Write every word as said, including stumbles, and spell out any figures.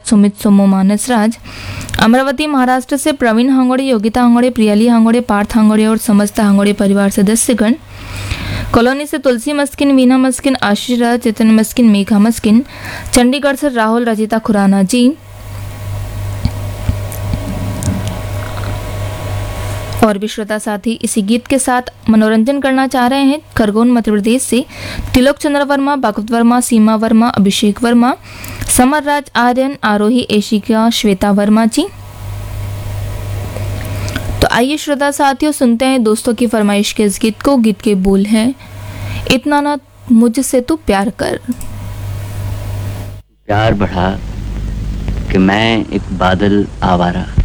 सुमित सोमो मानस राज। अमरावती महाराष्ट्र से प्रवीण हांगोड़े, योगिता हांगोड़े, प्रियाली हांगोड़े, पार्थ हांगोड़े और समस्त हांगोड़े परिवार सदस्यगण। कॉलोनी से तुलसी मस्किन, वीना मस्किन, आशीष राज, चेतन मस्किन, मेघा मस्किन। चंडीगढ़ से राहुल, रजिता खुराना जी। और भी श्रोता साथी इसी गीत के साथ मनोरंजन करना चाह रहे हैं। खरगोन मध्य प्रदेश से तिलोक चंद्र वर्मा, भगवत वर्मा, सीमा वर्मा, अभिषेक वर्मा, समर राज, आर्यन, आरोही, एशिका, श्वेता वर्मा जी। तो आइए श्रोता साथियों सुनते हैं दोस्तों की फरमाइश के इस गीत को। गीत के बोल हैं, इतना ना मुझसे तू प्यार कर। प्यार बढ़ा कि मैं एक बादल आवारा।